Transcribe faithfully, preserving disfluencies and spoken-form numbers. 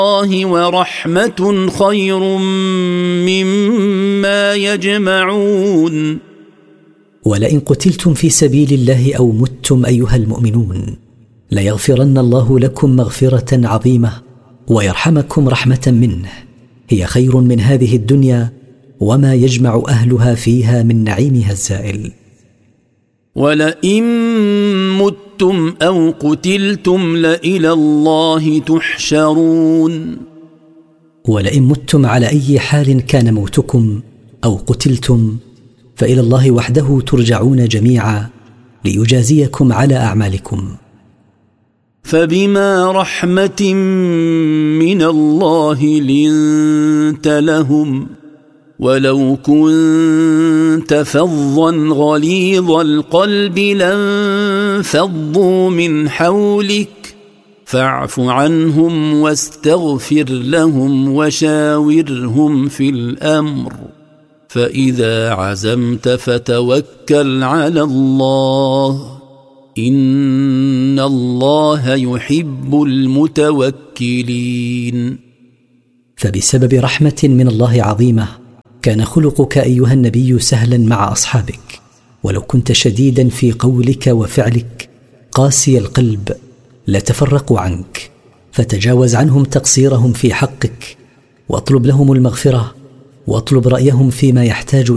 الله ورحمة خير مما يجمعون. ولئن قتلتم في سبيل الله أو متم أيها المؤمنون ليغفرن الله لكم مغفرة عظيمة ويرحمكم رحمة منه هي خير من هذه الدنيا وما يجمع أهلها فيها من نعيمها الزائل. ولئن متم أو قتلتم لإلى الله تحشرون. ولئن متم على أي حال كان موتكم أو قتلتم فإلى الله وحده ترجعون جميعا ليجازيكم على أعمالكم. فبما رحمة من الله لنت لهم ولو كنت فظا غليظ القلب لانفضوا من حولك فاعف عنهم واستغفر لهم وشاورهم في الأمر فإذا عزمت فتوكل على الله إن الله يحب المتوكلين. فبسبب رحمة من الله عظيمة كان خلقك أيها النبي سهلا مع أصحابك، ولو كنت شديدا في قولك وفعلك قاسي القلب لتفرقوا عنك، فتجاوز عنهم تقصيرهم في حقك واطلب لهم المغفرة واطلب رأيهم فيما يحتاج